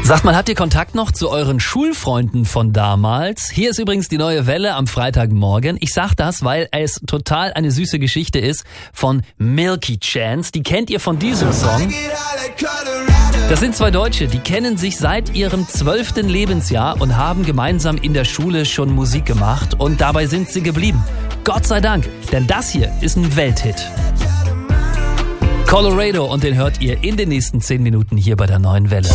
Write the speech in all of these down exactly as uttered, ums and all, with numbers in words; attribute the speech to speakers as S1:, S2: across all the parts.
S1: Sagt mal, habt ihr Kontakt noch zu euren Schulfreunden von damals? Hier ist übrigens die neue Welle am Freitagmorgen. Ich sag das, weil es total eine süße Geschichte ist von Milky Chance. Die kennt ihr von diesem Song. Das sind zwei Deutsche, die kennen sich seit ihrem zwölften Lebensjahr und haben gemeinsam in der Schule schon Musik gemacht. Und dabei sind sie geblieben. Gott sei Dank, denn das hier ist ein Welthit. Colorado, und den hört ihr in den nächsten zehn Minuten hier bei der neuen Welle.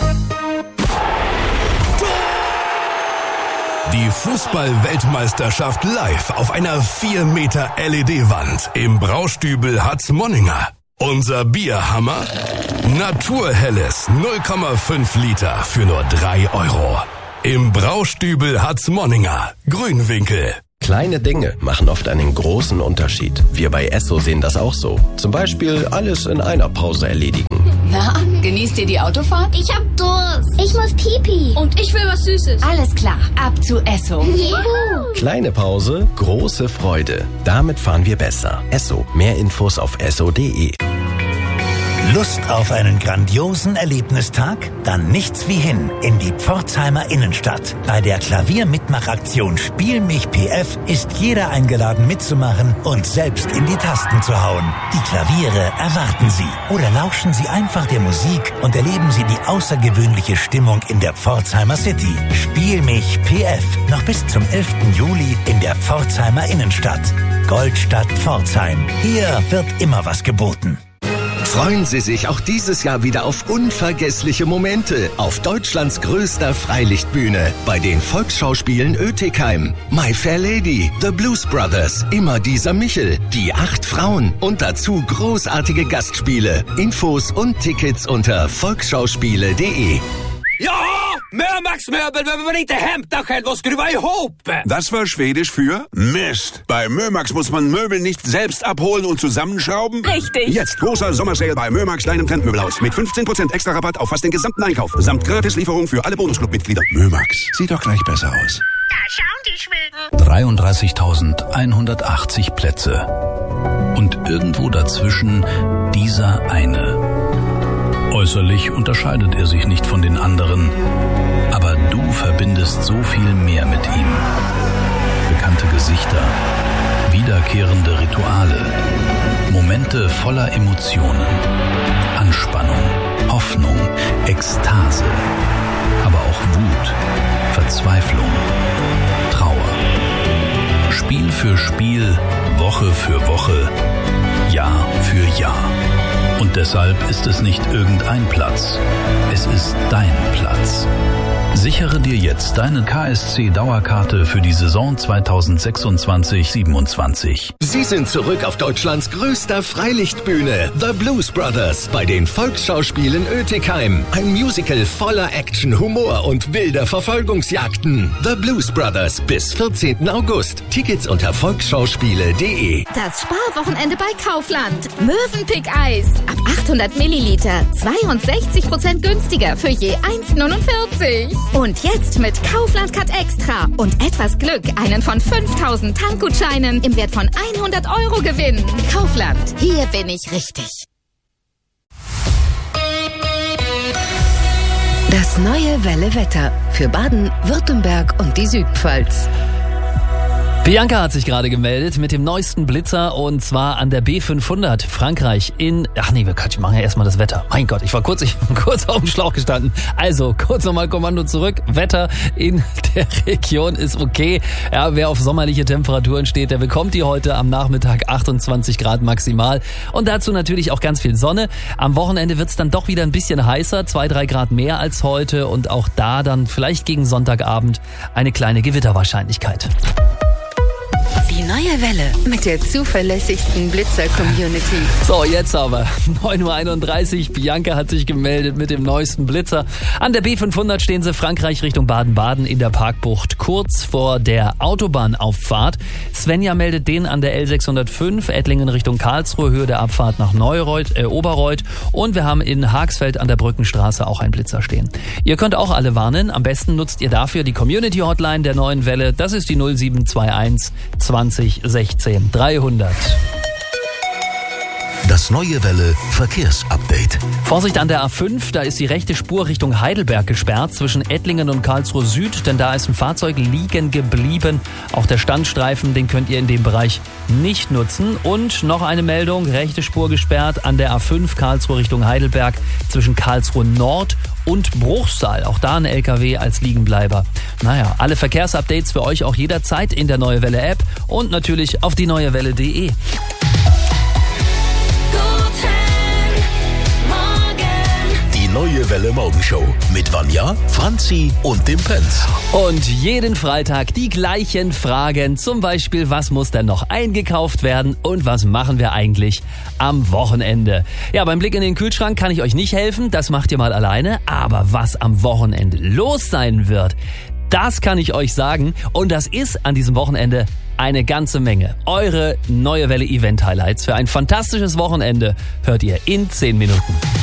S2: Die Fußball-Weltmeisterschaft live auf einer vier Meter L E D-Wand im Braustübel Hatzmonninger. Unser Bierhammer? Naturhelles null Komma fünf Liter für nur drei Euro. Im Braustübel Hatzmonninger. Grünwinkel.
S3: Kleine Dinge machen oft einen großen Unterschied. Wir bei Esso sehen das auch so. Zum Beispiel alles in einer Pause erledigen.
S4: Na, genießt ihr die Autofahrt?
S5: Ich hab Durst. Ich muss Pipi.
S6: Und ich will was Süßes.
S4: Alles klar, ab zu Esso.
S5: Juhu.
S3: Kleine Pause, große Freude. Damit fahren wir besser. Esso. Mehr Infos auf esso punkt de.
S7: Lust auf einen grandiosen Erlebnistag? Dann nichts wie hin in die Pforzheimer Innenstadt. Bei der Klaviermitmachaktion Spiel mich P F ist jeder eingeladen mitzumachen und selbst in die Tasten zu hauen. Die Klaviere erwarten Sie. Oder lauschen Sie einfach der Musik und erleben Sie die außergewöhnliche Stimmung in der Pforzheimer City. Spiel mich P F. Noch bis zum elften Juli in der Pforzheimer Innenstadt. Goldstadt Pforzheim. Hier wird immer was geboten.
S8: Freuen Sie sich auch dieses Jahr wieder auf unvergessliche Momente auf Deutschlands größter Freilichtbühne bei den Volksschauspielen Oetikheim. My Fair Lady, The Blues Brothers, Immer dieser Michel, Die acht Frauen und dazu großartige Gastspiele. Infos und Tickets unter volksschauspiele punkt de.
S9: Ja, Mömax-Möbel, wenn wir nicht hämta was skruva ihop.
S10: Das war Schwedisch für Mist. Bei Mömax muss man Möbel nicht selbst abholen und zusammenschrauben.
S4: Richtig.
S10: Jetzt großer Sommersale bei Mömax, deinem Trendmöbelhaus. Mit fünfzehn Prozent extra Rabatt auf fast den gesamten Einkauf. Samt Gratislieferung für alle Bonusclub-Mitglieder.
S2: Mömax. Sieht doch gleich besser aus.
S5: Da schauen die Schweden.
S11: dreiunddreißigtausendeinhundertachtzig Plätze. Und irgendwo dazwischen dieser eine. Äußerlich unterscheidet er sich nicht von den anderen, aber du verbindest so viel mehr mit ihm. Bekannte Gesichter, wiederkehrende Rituale, Momente voller Emotionen, Anspannung, Hoffnung, Ekstase, aber auch Wut, Verzweiflung, Trauer. Spiel für Spiel, Woche für Woche, Jahr für Jahr. Und deshalb ist es nicht irgendein Platz. Es ist dein Platz. Sichere dir jetzt deine K S C-Dauerkarte für die Saison zweitausendsechsundzwanzig siebenundzwanzig.
S8: Sie sind zurück auf Deutschlands größter Freilichtbühne, The Blues Brothers, bei den Volksschauspielen Oetikheim. Ein Musical voller Action, Humor und wilder Verfolgungsjagden. The Blues Brothers bis vierzehnten August. Tickets unter volksschauspiele punkt de.
S6: Das Sparwochenende bei Kaufland. Mövenpick-Eis. Ab achthundert Milliliter. zweiundsechzig Prozent günstiger für je eins Komma neunundvierzig. Und jetzt mit Kaufland Cut Extra und etwas Glück einen von fünftausend Tankgutscheinen im Wert von hundert Euro gewinnen. Kaufland, hier bin ich richtig.
S4: Das neue Welle Wetter für Baden, Württemberg und die Südpfalz.
S1: Bianca hat sich gerade gemeldet mit dem neuesten Blitzer, und zwar an der B fünfhundert, Frankreich in... Ach nee, wir machen ja erstmal das Wetter. Mein Gott, ich war kurz, ich war kurz auf dem Schlauch gestanden. Also, kurz nochmal Kommando zurück. Wetter in der Region ist okay. Ja, wer auf sommerliche Temperaturen steht, der bekommt die heute am Nachmittag achtundzwanzig Grad maximal. Und dazu natürlich auch ganz viel Sonne. Am Wochenende wird's dann doch wieder ein bisschen heißer, zwei, drei Grad mehr als heute. Und auch da dann vielleicht gegen Sonntagabend eine kleine Gewitterwahrscheinlichkeit.
S4: Die neue Welle mit der zuverlässigsten Blitzer-Community.
S1: So, jetzt aber neun Uhr einunddreißig. Bianca hat sich gemeldet mit dem neuesten Blitzer. An der B fünfhundert stehen sie Frankreich Richtung Baden-Baden in der Parkbucht, kurz vor der Autobahnauffahrt. Svenja meldet den an der L sechshundertfünf, Ettlingen Richtung Karlsruhe, Höhe der Abfahrt nach Neureuth, äh, Oberreuth. Und wir haben in Haagsfeld an der Brückenstraße auch einen Blitzer stehen. Ihr könnt auch alle warnen. Am besten nutzt ihr dafür die Community-Hotline der neuen Welle. Das ist die null sieben zwei eins zwanzig sechzehn dreihundert.
S2: Das Neue Welle Verkehrsupdate.
S1: Vorsicht an der A fünf, da ist die rechte Spur Richtung Heidelberg gesperrt zwischen Ettlingen und Karlsruhe Süd, denn da ist ein Fahrzeug liegen geblieben. Auch der Standstreifen, den könnt ihr in dem Bereich nicht nutzen. Und noch eine Meldung, rechte Spur gesperrt an der A fünf Karlsruhe Richtung Heidelberg zwischen Karlsruhe Nord und Bruchsal. Auch da ein L K W als Liegenbleiber. Naja, alle Verkehrsupdates für euch auch jederzeit in der Neue Welle App und natürlich auf die neue welle punkt de.
S2: Neue Welle Morgenshow mit Vanja, Franzi und dem Prinz.
S1: Und jeden Freitag die gleichen Fragen. Zum Beispiel, was muss denn noch eingekauft werden und was machen wir eigentlich am Wochenende? Ja, beim Blick in den Kühlschrank kann ich euch nicht helfen. Das macht ihr mal alleine. Aber was am Wochenende los sein wird, das kann ich euch sagen. Und das ist an diesem Wochenende eine ganze Menge. Eure Neue Welle Event Highlights für ein fantastisches Wochenende hört ihr in zehn Minuten.